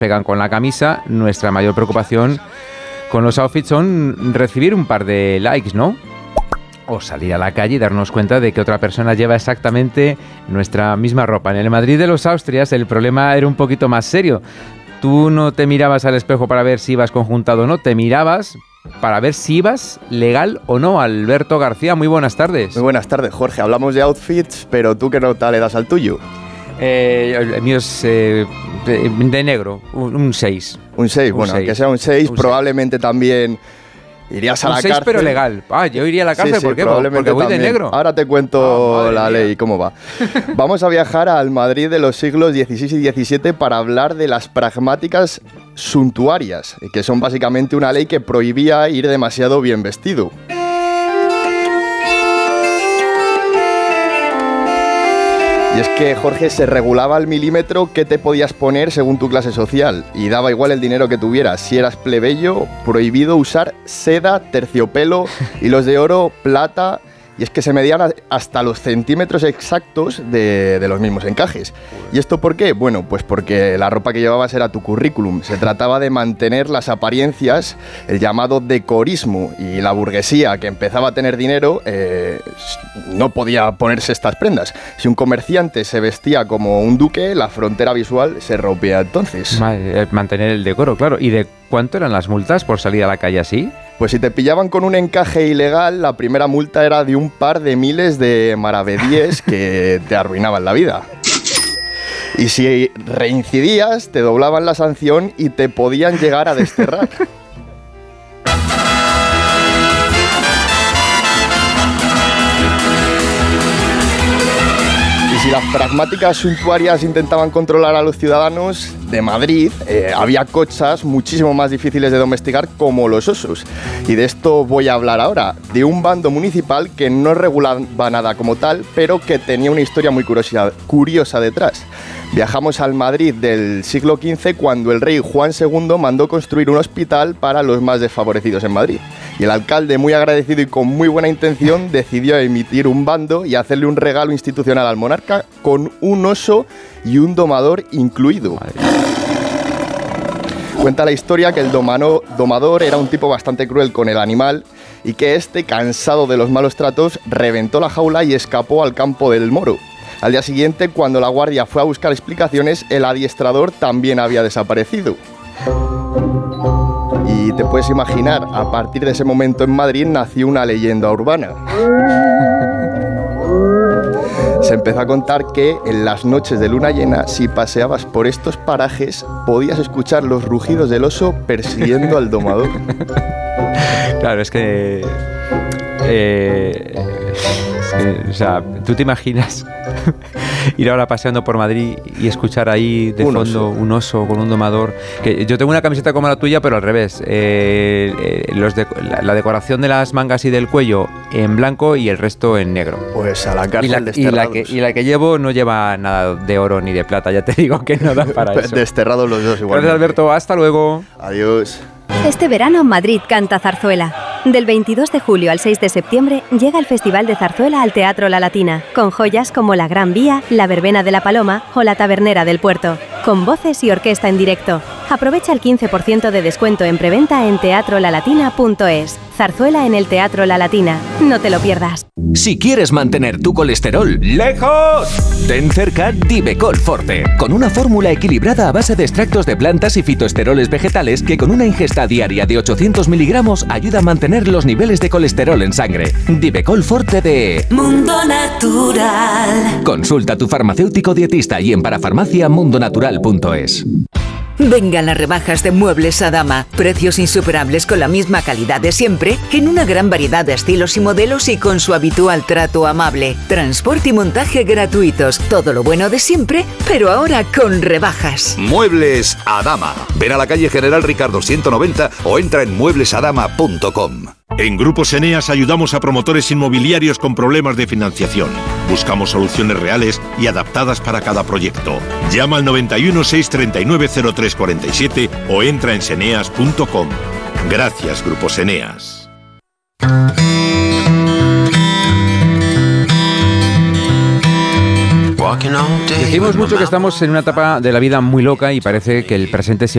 pegan con la camisa. Nuestra mayor preocupación con los outfits son recibir un par de likes, ¿no? O salir a la calle y darnos cuenta de que otra persona lleva exactamente nuestra misma ropa. En el Madrid de los Austrias el problema era un poquito más serio. Tú no te mirabas al espejo para ver si ibas conjuntado o no, te mirabas para ver si ibas legal o no. Alberto García, muy buenas tardes. Muy buenas tardes, Jorge. Hablamos de outfits, pero ¿tú qué nota le das al tuyo? El mío es de negro, un 6. Un 6, bueno, aunque sea un 6, probablemente también irías a la cárcel. Un 6 pero legal. Yo iría a la cárcel, sí, ¿por qué? Probablemente porque voy también. De negro. Ahora te cuento la ley, cómo va. Vamos a viajar al Madrid de los siglos XVI y XVII para hablar de las pragmáticas suntuarias, que son básicamente una ley que prohibía ir demasiado bien vestido. Y es que, Jorge, se regulaba al milímetro qué te podías poner según tu clase social y daba igual el dinero que tuvieras. Si eras plebeyo, prohibido usar seda, terciopelo, hilos de oro, plata. Y es que se medían hasta los centímetros exactos de los mismos encajes. ¿Y esto por qué? Bueno, pues porque la ropa que llevabas era tu currículum. Se trataba de mantener las apariencias, el llamado decorismo, y la burguesía que empezaba a tener dinero no podía ponerse estas prendas. Si un comerciante se vestía como un duque, la frontera visual se rompía entonces. Mantener el decoro, claro. ¿Y de cuánto eran las multas por salir a la calle así? Pues si te pillaban con un encaje ilegal, la primera multa era de un par de miles de maravedíes que te arruinaban la vida. Y si reincidías, te doblaban la sanción y te podían llegar a desterrar. Si las pragmáticas suntuarias intentaban controlar a los ciudadanos de Madrid, había cochas muchísimo más difíciles de domesticar, como los osos. Y de esto voy a hablar ahora, de un bando municipal que no regulaba nada como tal, pero que tenía una historia muy curiosa detrás. Viajamos al Madrid del siglo XV, cuando el rey Juan II mandó construir un hospital para los más desfavorecidos en Madrid. Y el alcalde, muy agradecido y con muy buena intención, decidió emitir un bando y hacerle un regalo institucional al monarca con un oso y un domador incluido. Cuenta la historia que el domador era un tipo bastante cruel con el animal y que este, cansado de los malos tratos, reventó la jaula y escapó al campo del Moro. Al día siguiente, cuando la guardia fue a buscar explicaciones, el adiestrador también había desaparecido. Y te puedes imaginar, a partir de ese momento en Madrid nació una leyenda urbana. Se empezó a contar que en las noches de luna llena, si paseabas por estos parajes, podías escuchar los rugidos del oso persiguiendo al domador. Claro, es que o sea, ¿tú te imaginas ir ahora paseando por Madrid y escuchar ahí de fondo un oso con un domador? Que yo tengo una camiseta como la tuya, pero al revés. La decoración de las mangas y del cuello en blanco y el resto en negro. Pues a la cárcel desterrados. Y la que llevo no lleva nada de oro ni de plata, ya te digo que no da para eso. Desterrados los dos igual. Gracias, Alberto, hasta luego. Adiós. Este verano Madrid canta zarzuela. Del 22 de julio al 6 de septiembre llega el Festival de Zarzuela al Teatro La Latina, con joyas como La Gran Vía, La Verbena de la Paloma o La Tabernera del Puerto, con voces y orquesta en directo. Aprovecha el 15% de descuento en preventa en teatrolalatina.es. Zarzuela en el Teatro La Latina. No te lo pierdas. Si quieres mantener tu colesterol lejos, ten cerca Divecol Forte, con una fórmula equilibrada a base de extractos de plantas y fitoesteroles vegetales que con una ingesta diaria de 800 miligramos ayuda a mantener los niveles de colesterol en sangre. Divecol Forte de Mundo Natural. Consulta a tu farmacéutico dietista y en parafarmaciamundonatural.es. Vengan las rebajas de Muebles Adama. Precios insuperables con la misma calidad de siempre, en una gran variedad de estilos y modelos y con su habitual trato amable. Transporte y montaje gratuitos. Todo lo bueno de siempre, pero ahora con rebajas. Muebles Adama. Ven a la calle General Ricardo 190 o entra en mueblesadama.com. En Grupos Eneas ayudamos a promotores inmobiliarios con problemas de financiación. Buscamos soluciones reales y adaptadas para cada proyecto. Llama al 91 639 0347 o entra en seneas.com. Gracias, Grupos Eneas. Decimos mucho que estamos en una etapa de la vida muy loca y parece que el presente